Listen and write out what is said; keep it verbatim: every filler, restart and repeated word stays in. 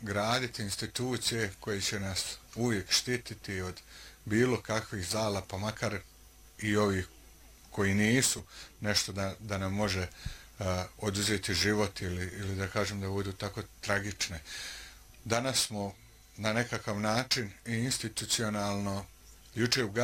graditi institucije koje će nas uvijek štititi od bilo kakvih zala, pa makar i ovih koji nisu nešto da, da nam može uh, oduzeti život ili, ili da kažem da budu tako tragične. Danas smo na nekakav način i institucionalno juče u